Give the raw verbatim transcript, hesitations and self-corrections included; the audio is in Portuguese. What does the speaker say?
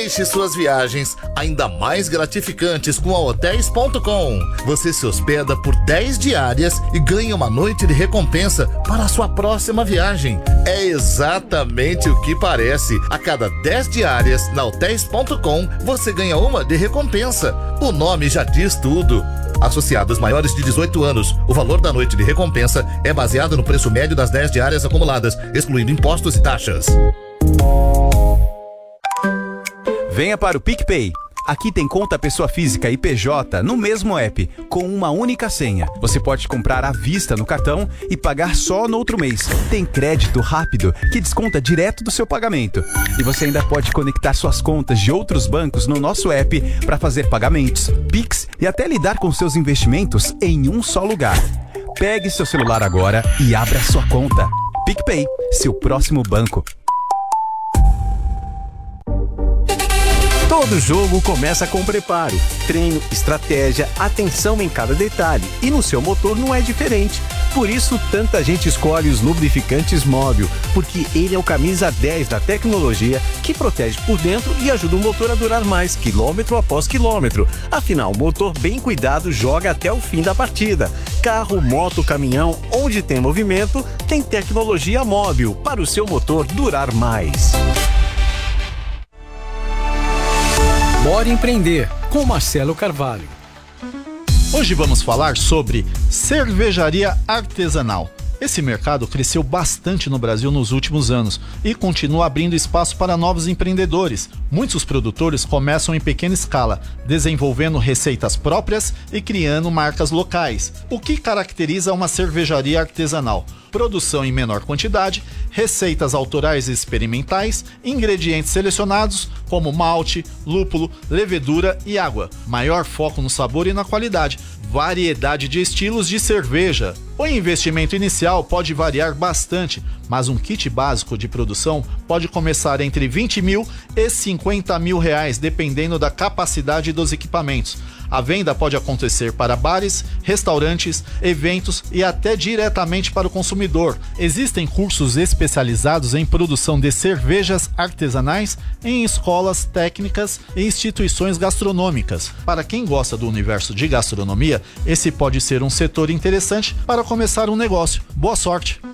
Deixe suas viagens ainda mais gratificantes com a Hotéis ponto com. Você se hospeda por dez diárias e ganha uma noite de recompensa para a sua próxima viagem. É exatamente o que parece. A cada dez diárias na Hotéis ponto com, você ganha uma de recompensa. O nome já diz tudo. Associados maiores de dezoito anos, o valor da noite de recompensa é baseado no preço médio das dez diárias acumuladas, excluindo impostos e taxas. Venha para o PicPay. Aqui tem conta pessoa física e P J no mesmo app, com uma única senha. Você pode comprar à vista no cartão e pagar só no outro mês. Tem crédito rápido que desconta direto do seu pagamento. E você ainda pode conectar suas contas de outros bancos no nosso app para fazer pagamentos, Pix e até lidar com seus investimentos em um só lugar. Pegue seu celular agora e abra sua conta. PicPay, seu próximo banco. Todo jogo começa com preparo, treino, estratégia, atenção em cada detalhe. E no seu motor não é diferente. Por isso, tanta gente escolhe os lubrificantes Móbil, porque ele é o camisa dez da tecnologia que protege por dentro e ajuda o motor a durar mais, quilômetro após quilômetro. Afinal, o motor bem cuidado joga até o fim da partida. Carro, moto, caminhão, onde tem movimento, tem tecnologia Móbil para o seu motor durar mais. Bora Empreender, com Marcelo Carvalho. Hoje vamos falar sobre cervejaria artesanal. Esse mercado cresceu bastante no Brasil nos últimos anos e continua abrindo espaço para novos empreendedores. Muitos produtores começam em pequena escala, desenvolvendo receitas próprias e criando marcas locais. O que caracteriza uma cervejaria artesanal? Produção em menor quantidade, receitas autorais e experimentais, ingredientes selecionados como malte, lúpulo, levedura e água. Maior foco no sabor e na qualidade. Variedade de estilos de cerveja. O investimento inicial pode variar bastante, mas um kit básico de produção pode começar entre vinte mil e cinquenta mil reais, dependendo da capacidade dos equipamentos. A venda pode acontecer para bares, restaurantes, eventos e até diretamente para o consumidor. Existem cursos especializados em produção de cervejas artesanais em escolas técnicas e instituições gastronômicas. Para quem gosta do universo de gastronomia, esse pode ser um setor interessante para começar um negócio. Boa sorte!